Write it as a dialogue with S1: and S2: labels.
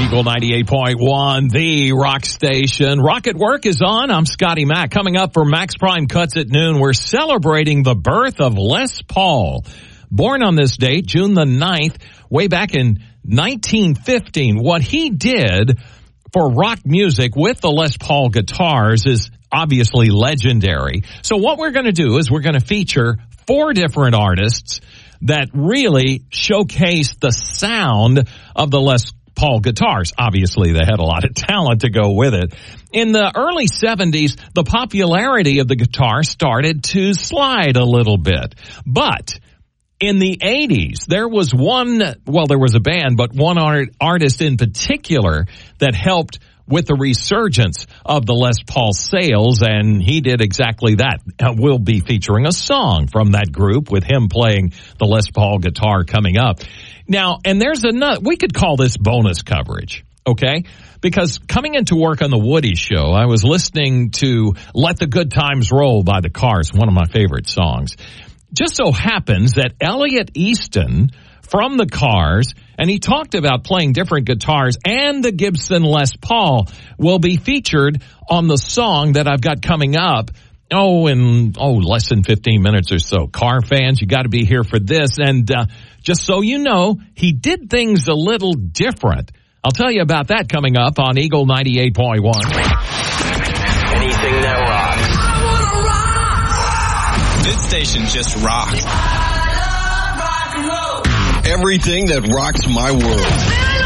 S1: Eagle 98.1, the rock station. Rock at Work is on. I'm Scotty Mack. Coming up for Max Prime Cuts at noon, we're celebrating the birth of Les Paul. Born on this date, June the 9th, way back in 1915. What he did for rock music with the Les Paul guitars is obviously legendary. So what we're going to do is we're going to feature 4 different artists that really showcase the sound of the Les Paul guitars. Obviously, they had a lot of talent to go with it. In the early 70s, the popularity of the guitar started to slide a little bit. But in the 80s, there was a band, but one artist in particular that helped with the resurgence of the Les Paul sales, and he did exactly that. We'll be featuring a song from that group with him playing the Les Paul guitar coming up. Now, and there's another, we could call this bonus coverage, okay? Because coming into work on the Woody Show, I was listening to Let the Good Times Roll by the Cars, one of my favorite songs. Just so happens that Elliot Easton from the Cars, and he talked about playing different guitars, and the Gibson Les Paul will be featured on the song that I've got coming up. In less than 15 minutes or so. Car fans, you got to be here for this. And just so you know, he did things a little different. I'll tell you about that coming up on Eagle 98.1.
S2: Anything that rocks. I wanna rock. This station just rocks.
S3: Everything that rocks my world.